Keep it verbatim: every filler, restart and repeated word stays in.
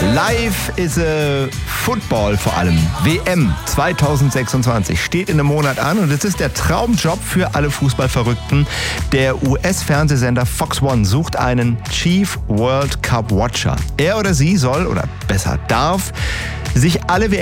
Live is a Football vor allem. W M zwanzig sechsundzwanzig steht in einem Monat an und es ist der Traumjob für alle Fußballverrückten. Der U S-Fernsehsender Fox One sucht einen Chief World Cup Watcher. Er oder sie soll, oder besser darf, sich alle W